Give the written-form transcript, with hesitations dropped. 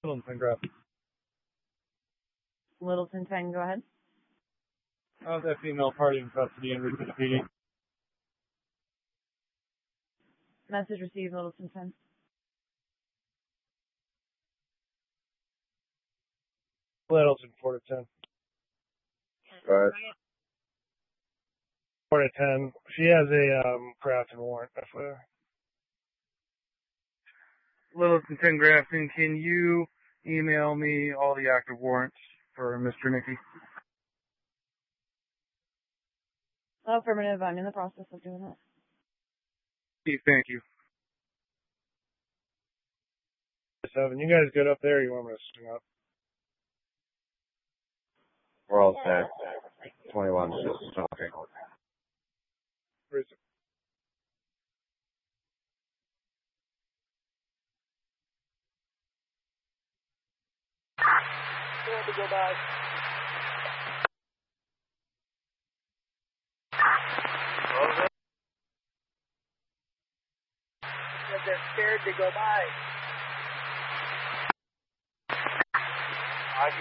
Littleton Graph. Littleton 10, go ahead. That female party in custody in Richmond PD. Message received, Littleton 10. Littleton 4 to 10. Alright. 4 to 10. She has a Grafton warrant, FYI. Littleton 10 Grafton, can you email me all the active warrants for Mr. Nicky? Affirmative, I'm in the process of doing that. Thank you. 7. You guys good up there? Or you want me to swing up? We're all set. 21 just talking. Where is it? To go by. They're scared to go by.